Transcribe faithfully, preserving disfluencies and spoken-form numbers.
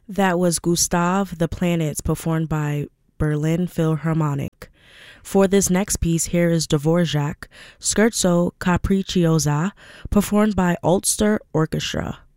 That was Gustav the Planets performed by Berlin Philharmonic. For this next piece, here is Dvorak, Scherzo Capricciosa, performed by Ulster Orchestra.